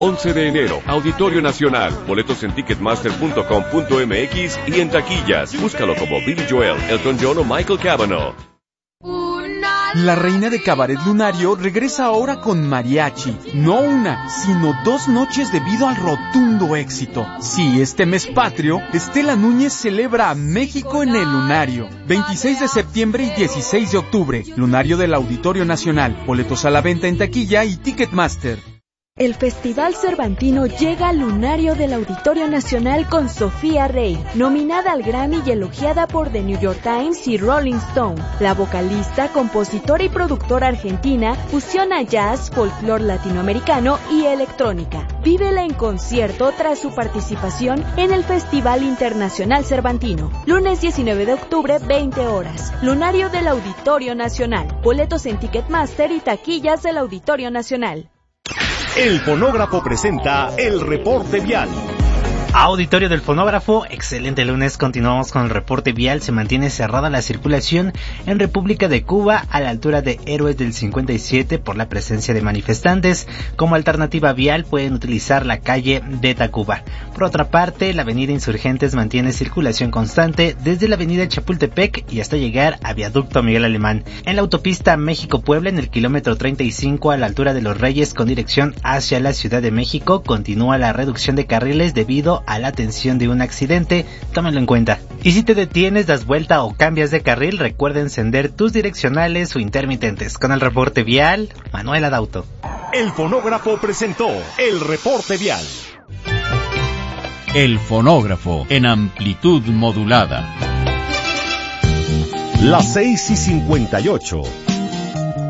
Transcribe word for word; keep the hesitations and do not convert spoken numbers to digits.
once de enero, Auditorio Nacional. Boletos en ticketmaster punto com punto m x y en taquillas. Búscalo como Billy Joel, Elton John o Michael Cavanaugh. La reina de Cabaret Lunario regresa ahora con mariachi. No una, sino dos noches debido al rotundo éxito. Sí, este mes patrio, Estela Núñez celebra a México en el Lunario. veintiséis de septiembre y dieciséis de octubre. Lunario del Auditorio Nacional. Boletos a la venta en taquilla y Ticketmaster. El Festival Cervantino llega al Lunario del Auditorio Nacional con Sofía Rey, nominada al Grammy y elogiada por The New York Times y Rolling Stone. La vocalista, compositora y productora argentina fusiona jazz, folclore latinoamericano y electrónica. Vívela en concierto tras su participación en el Festival Internacional Cervantino. Lunes diecinueve de octubre, veinte horas. Lunario del Auditorio Nacional. Boletos en Ticketmaster y taquillas del Auditorio Nacional. El Fonógrafo presenta el reporte vial. Auditorio del Fonógrafo, excelente lunes, continuamos con el reporte vial. Se mantiene cerrada la circulación en República de Cuba a la altura de Héroes del cincuenta y siete por la presencia de manifestantes. Como alternativa vial pueden utilizar la calle de Tacuba. Por otra parte, la avenida Insurgentes mantiene circulación constante desde la avenida Chapultepec y hasta llegar a Viaducto Miguel Alemán. En la autopista México-Puebla, en el kilómetro treinta y cinco a la altura de Los Reyes con dirección hacia la Ciudad de México, continúa la reducción de carriles debido a la atención de un accidente, tómenlo en cuenta. Y si te detienes, das vuelta o cambias de carril, recuerda encender tus direccionales o intermitentes. Con el reporte vial, Manuel Adauto. El Fonógrafo presentó el reporte vial. El Fonógrafo en amplitud modulada. Las seis y cincuenta y ocho.